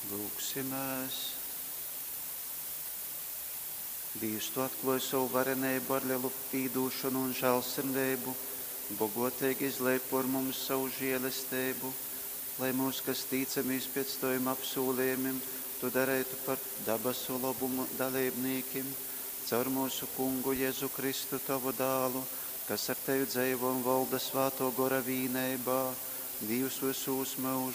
Lūksimies. Dievs, tu atklāji savu varenību ar lielu pīdūšanu un žēlsirdību, bogotīgi izliek par mums savu žēlastību, lai mūs, kas ticamies pēc taviem apsolījumiem, tu darītu par dabasu labumu dalībniekiem, caur mūsu kungu Jēzu Kristu, tavu dālu, kas ar tevi dzīvo un valda svāto gora vīnībā, Dievs visus mūžus.